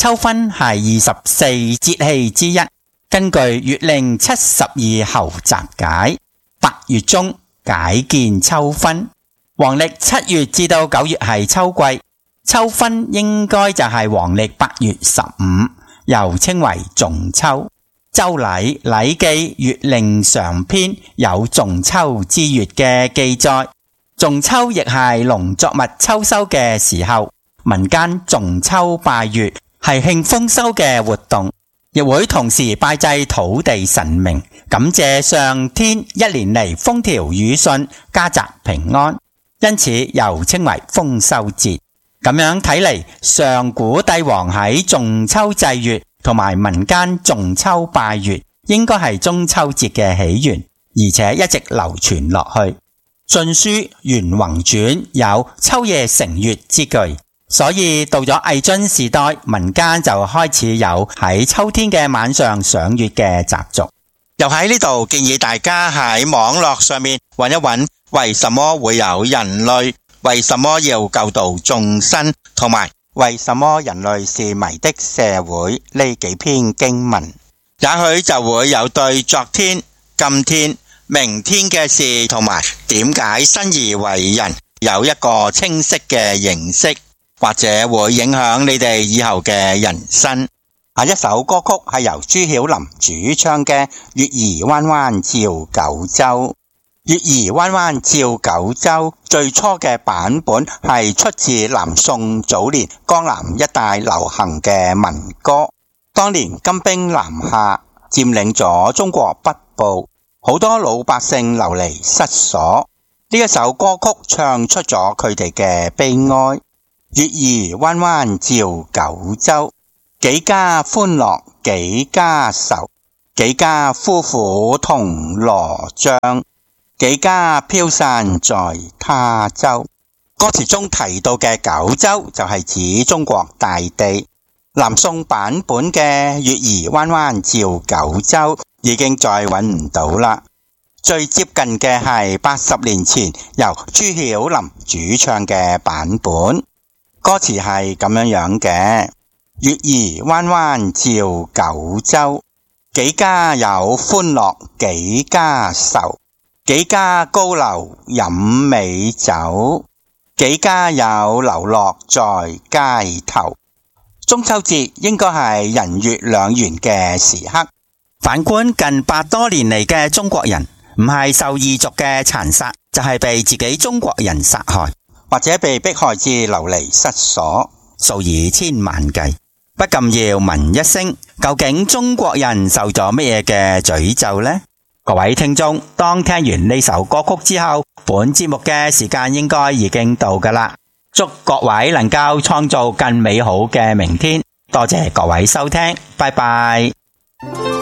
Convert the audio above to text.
秋分係24節氣之一，根據《月令72候集解》，8月中解見秋分。黃曆7月至到9月係秋季，秋分應該就係黃曆8月15，又稱為仲秋。周禮《禮記·月令上篇》有仲秋之月嘅記載，仲秋亦係農作物秋收嘅時候，民間仲秋拜月係慶豐收嘅活動，亦會同時拜祭土地神明，感謝上天一年嚟風調雨順，家宅平安，因此又稱為豐收節。咁樣睇嚟，上古帝王喺仲秋祭月同埋民間仲秋拜月，應該係中秋節嘅起源，而且一直流傳落去。《晉書·元宏傳》有秋夜成月之句，所以到咗魏晉時代，民間就開始有喺秋天嘅晚上賞月嘅習俗。又喺呢度建議大家喺網絡上面揾一揾，為什麼會有人類，為什麼要救度眾生，同埋為什麼人類是迷的社會呢幾篇經文，也許就會有對昨天、今天、明天嘅事同埋點解生而為人有一個清晰嘅認識，或者會影響你哋以後嘅人生。下一首歌曲係由朱曉琳主唱嘅《月兒彎彎照九州》。月兒彎彎照九州最初嘅版本係出自南宋早年江南一帶流行嘅民歌。當年金兵南下，佔領咗中國北部，好多老百姓流離失所。呢一首歌曲唱出咗佢哋嘅悲哀。月兒彎彎照九州，幾家歡樂幾家愁，幾家夫婦同羅帳，幾家飄散在他州。歌詞中提到嘅九州就係指中國大地。南宋版本嘅月兒彎彎照九州已經再揾唔到啦，最接近嘅係80年前由朱曉琳主唱嘅版本。歌詞係咁樣嘅：月兒彎彎照九州，幾家有歡樂幾家愁，幾家高樓飲美酒，幾家有流落在街頭。中秋節應該係人月兩圓嘅時刻。反觀近100多年嚟嘅中國人，唔係受異族嘅殘殺，就係被自己中國人殺害，或者被迫害至流離失所，數以千萬計。不禁要問一聲，究竟中國人受咗乜嘢嘅詛咒呢？各位聽眾，當聽完呢首歌曲之後，本節目嘅時間應該已經到㗎啦。祝各位能夠創造更美好嘅明天。多謝各位收聽，拜拜。